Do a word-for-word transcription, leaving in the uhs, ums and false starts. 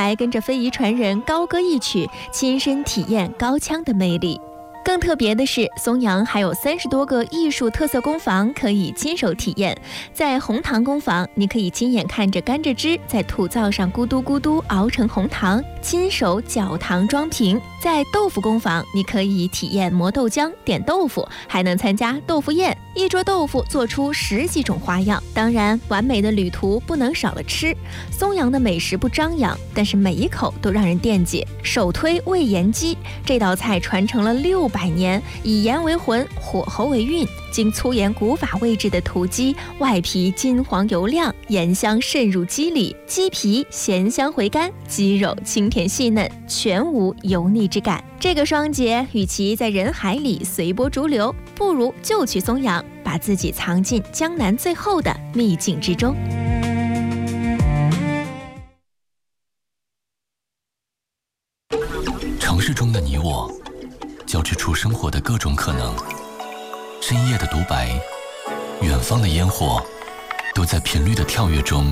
还跟着非遗传人高歌一曲，亲身体验高腔的魅力。更特别的是，松阳还有三十多个艺术特色工坊可以亲手体验。在红糖工坊，你可以亲眼看着甘蔗汁在土灶上咕嘟咕嘟熬成红糖，亲手搅糖装瓶。在豆腐工坊，你可以体验磨豆浆、点豆腐，还能参加豆腐宴，一桌豆腐做出十几种花样。当然，完美的旅途不能少了吃。松阳的美食不张扬，但是每一口都让人惦记。首推味盐鸡，这道菜传承了六百年，以盐为魂，火候为韵，经粗盐古法煨制的土鸡，外皮金黄油亮，盐香渗入鸡里，鸡皮咸香回甘，鸡肉清甜细嫩，全无油腻之感。这个双节，与其在人海里随波逐流，不如就去松阳，把自己藏进江南最后的秘境之中。 城市中的你我，交织出生活的各种可能。深夜的独白，远方的烟火，都在频率的跳跃中